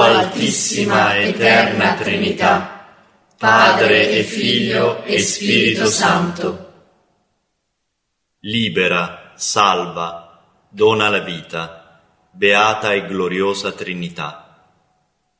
Altissima Eterna Trinità, Padre e Figlio e Spirito Santo. Libera, salva, dona la vita, beata e gloriosa Trinità.